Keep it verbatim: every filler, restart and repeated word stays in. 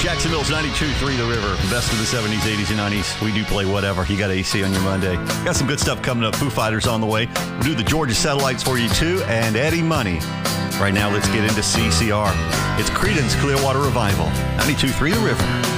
Jacksonville's ninety-two three The River. Best of the seventies, eighties, and nineties. We do play whatever. You got A C on your Monday. Got some good stuff coming up. Foo Fighters on the way. We'll do the Georgia Satellites for you, too, and Eddie Money. Right now, let's get into C C R. It's Creedence Clearwater Revival. ninety-two three The River.